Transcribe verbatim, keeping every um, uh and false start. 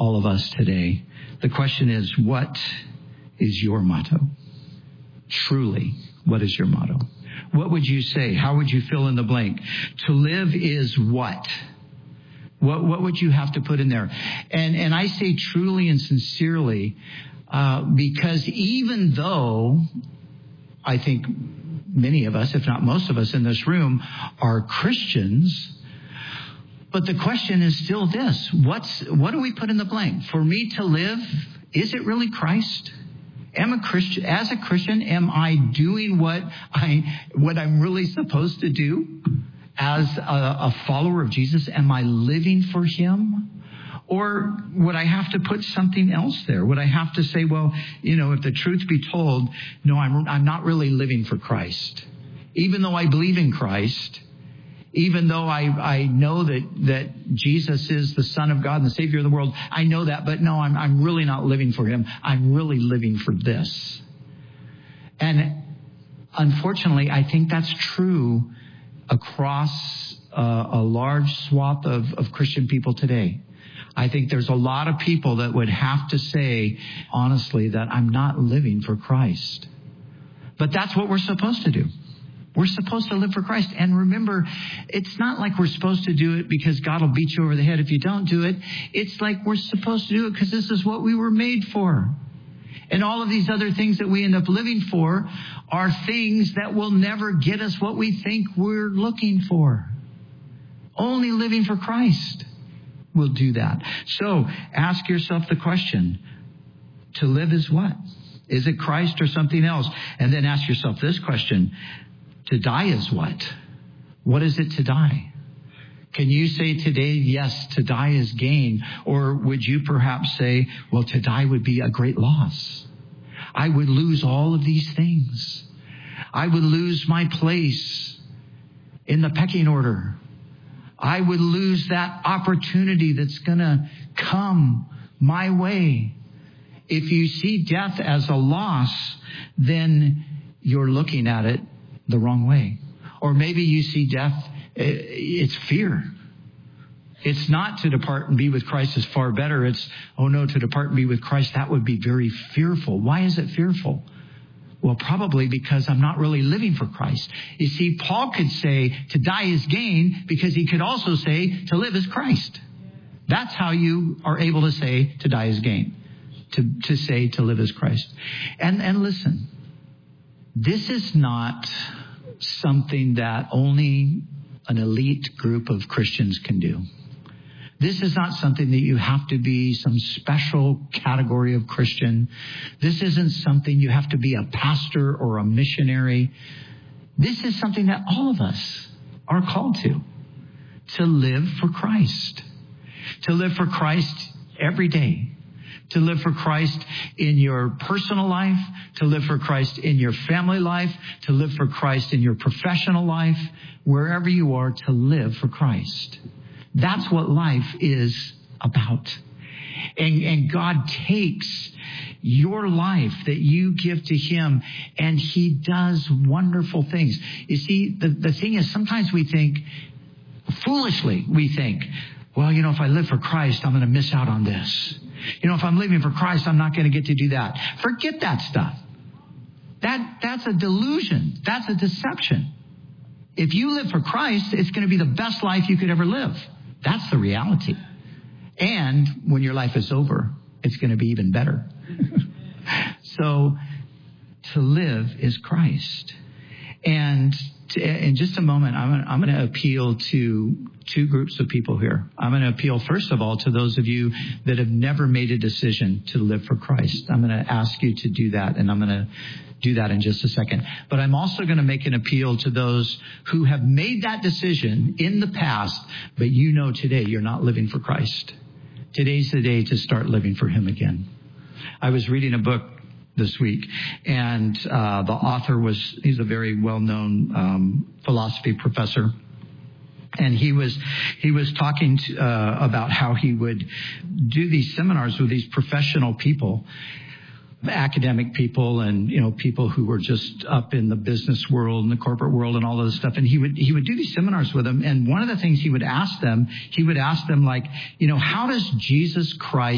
all of us today. The question is, what is your motto? Truly, what is your motto? What would you say? How would you fill in the blank? To live is what? What, what would you have to put in there? And, and I say truly and sincerely, uh, because even though I think many of us, if not most of us in this room, are Christians, but the question is still this: What's what do we put in the blank? For me to live, is it really Christ? Am a Christian as a Christian? Am I doing what I what I'm really supposed to do as a, a follower of Jesus? Am I living for Him? Or would I have to put something else there? Would I have to say, well, you know, if the truth be told, no, I'm I'm not really living for Christ, even though I believe in Christ. Even though I, I know that, that Jesus is the Son of God and the Savior of the world, I know that, but no, I'm, I'm really not living for Him. I'm really living for this. And unfortunately, I think that's true across uh, a large swath of, of Christian people today. I think there's a lot of people that would have to say, honestly, that I'm not living for Christ. But that's what we're supposed to do. We're supposed to live for Christ. And remember, it's not like we're supposed to do it because God will beat you over the head if you don't do it. It's like we're supposed to do it because this is what we were made for. And all of these other things that we end up living for are things that will never get us what we think we're looking for. Only living for Christ will do that. So ask yourself the question, to live is what? Is it Christ or something else? And then ask yourself this question, to die is what? What is it to die? Can you say today, yes, to die is gain? Or would you perhaps say, well, to die would be a great loss. I would lose all of these things. I would lose my place in the pecking order. I would lose that opportunity that's going to come my way. If you see death as a loss, then you're looking at it the wrong way. Or maybe you see death, it's fear. It's not to depart and be with Christ is far better. It's, oh no, to depart and be with Christ, that would be very fearful. Why is it fearful? Well, probably because I'm not really living for Christ. You see, Paul could say to die is gain because he could also say to live is Christ. That's how you are able to say to die is gain. To, to say to live is Christ. And, and listen, this is not something that only an elite group of Christians can do. This is not something that you have to be some special category of Christian. This isn't something you have to be a pastor or a missionary. This is something that all of us are called to, to live for Christ, to live for Christ every day. To live for Christ in your personal life, to live for Christ in your family life, to live for Christ in your professional life, wherever you are, to live for Christ. That's what life is about. And, and God takes your life that you give to Him, and He does wonderful things. You see, the, the thing is, sometimes we think, foolishly, we think, well, you know, if I live for Christ, I'm going to miss out on this. You know, if I'm living for Christ, I'm not going to get to do that. Forget that stuff. That, that's a delusion. That's a deception. If you live for Christ, it's going to be the best life you could ever live. That's the reality. And when your life is over, it's going to be even better. So to live is Christ. And to, in just a moment, I'm going, I'm going to appeal to two groups of people here. I'm going to appeal, first of all, to those of you that have never made a decision to live for Christ. I'm going to ask you to do that, and I'm going to do that in just a second. But I'm also going to make an appeal to those who have made that decision in the past, but you know today you're not living for Christ. Today's the day to start living for Him again. I was reading a book this week, and uh, the author was, he's a very well-known um, philosophy professor. And he was he was talking to, uh, about how he would do these seminars with these professional people, academic people, and you know people who were just up in the business world and the corporate world and all of this stuff. And he would he would do these seminars with them. And one of the things he would ask them, he would ask them like, you know, how does Jesus Christ